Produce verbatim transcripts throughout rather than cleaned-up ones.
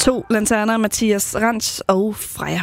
to lanterner, Mathias Ranch og Freja.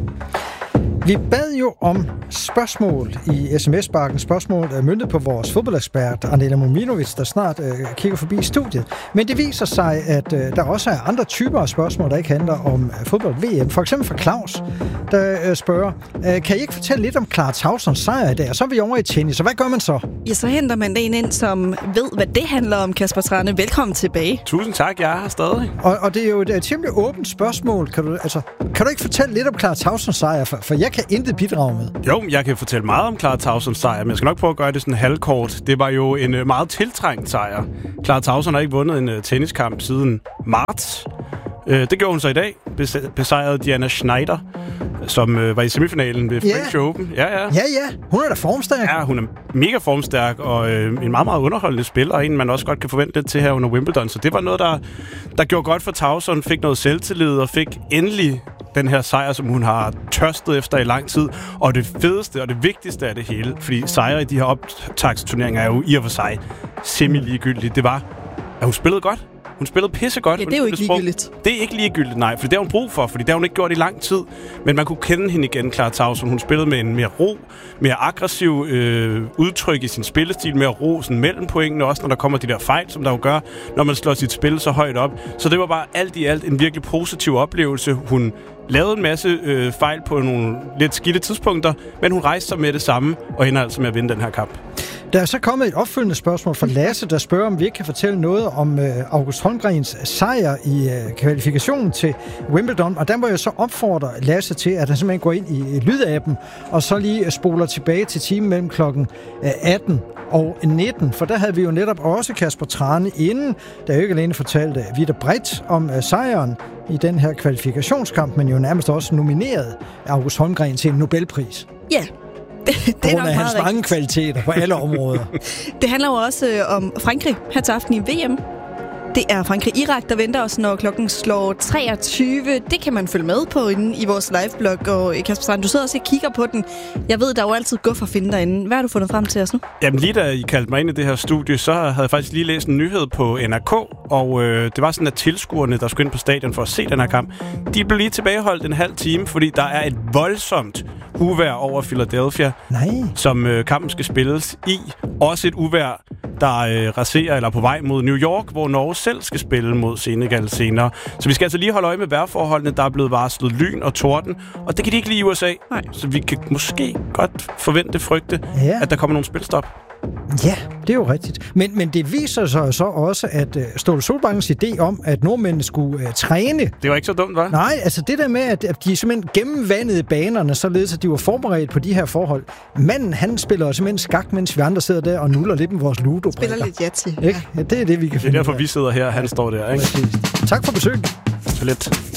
Vi bad jo om spørgsmål i sms-bakken. Spørgsmål er møntet på vores fodboldekspert, Arnella Mominovic, der snart øh, kigger forbi studiet. Men det viser sig, at øh, der også er andre typer af spørgsmål, der ikke handler om øh, fodbold-V M. For eksempel fra Claus, der øh, spørger, øh, kan I ikke fortælle lidt om Clara Tausons sejr i dag? Og så er vi over i tennis, så hvad gør man så? Ja, så henter man en ind, som ved, hvad det handler om, Kasper Trane. Velkommen tilbage. Tusind tak, jeg er her stadig. Og, og det er jo et, et temmelig åbent spørgsmål. Kan du, altså, kan du ikke fortælle lidt om Clara Tausons sejr? For, for jeg kan intet bidrage med. Jo, jeg kan fortælle meget om Clara Tausons sejr, men jeg skal nok prøve at gøre det sådan halvkort. Det var jo en uh, meget tiltrængt sejr. Clara Tauson har ikke vundet en uh, tenniskamp siden marts. Uh, det gjorde hun så i dag. Bes- besejrede Diana Schneider, som uh, var i semifinalen ved French yeah. Open. Ja, ja. Ja, ja. Hun er da formstærk. Ja, hun er mega formstærk, og uh, en meget, meget underholdende spiller, og en, man også godt kan forvente lidt til her under Wimbledon. Så det var noget, der, der gjorde godt for Tauson, fik noget selvtillid, og fik endelig den her sejr, som hun har tørstet efter i lang tid. Og det fedeste og det vigtigste af det hele, fordi sejre i de her optagsturneringer er jo i og for sig semi-ligegyldigt, det var, at hun spillede godt. Hun spillede pissegodt. Ja, det er jo ikke ligegyldigt. Det er ikke ligegyldigt, nej, for det har hun brug for, fordi det har hun ikke gjort i lang tid. Men man kunne kende hende igen, Clara Tauson. Hun spillede med en mere ro, mere aggressiv øh, udtryk i sin spillestil, mere ro sådan mellem pointene, også når der kommer de der fejl, som der jo gør, når man slår sit spil så højt op. Så det var bare alt i alt en virkelig positiv oplevelse. Hun lavede en masse øh, fejl på nogle lidt skidte tidspunkter, men hun rejste sig med det samme, og ender altså med at vinde den her kamp. Der er så kommet et opfølgende spørgsmål fra Lasse, der spørger, om vi ikke kan fortælle noget om øh, August Holmgrens sejr i øh, kvalifikationen til Wimbledon. Og der må jeg så opfordre Lasse til, at han simpelthen går ind i lydappen, og så lige spoler tilbage til timen mellem klokken atten og nitten. For der havde vi jo netop også Kasper Trane inden, der jo ikke alene fortalte vidt og bredt om øh, sejren i den her kvalifikationskamp, men jo nærmest også nomineret August Holmgren til en Nobelpris. Ja. Det, det er nok hans meget mange kvaliteter på alle områder. Det handler jo også øh, om Frankrig her til aften i V M. Det er Frankrig-Irak, der venter os, når klokken slår treogtyve. Det kan man følge med på inde i vores liveblog. Og Kasper Strand, du sidder også og kigger på den. Jeg ved, der er jo altid guf at finde derinde. Hvad har du fundet frem til os nu? Jamen lige da I kaldte mig ind i det her studie, så havde jeg faktisk lige læst en nyhed på N R K. Og øh, det var sådan, at tilskuerne, der skulle ind på stadion for at se den her kamp, de blev lige tilbageholdt en halv time, fordi der er et voldsomt uvejr over Philadelphia, Nej. som øh, kampen skal spilles i. Også et uvejr, der øh, raserer eller er på vej mod New York, hvor Norge selv skal spille mod Senegal senere. Så vi skal altså lige holde øje med vejrforholdene. Der er blevet varslet lyn og torden, og det kan de ikke lide i U S A. Nej. Så vi kan måske godt forvente, frygte, ja. at der kommer nogle spilstop. Ja, det er jo rigtigt. Men, men det viser sig så også, at uh, Ståle Solbakkens idé om, at nordmændene skulle uh, træne... Det var ikke så dumt, hva'? Nej, altså det der med, at, at de simpelthen gennemvandede banerne, således at de var forberedt på de her forhold. Manden, han spiller simpelthen skak, mens vi andre sidder der og nuller lidt med vores ludo. Spiller lidt ja til. Ja. Ja, det er det, vi kan finde. Det er derfor, vi sidder her, han står der, ikke? Tak for besøget. Så lidt.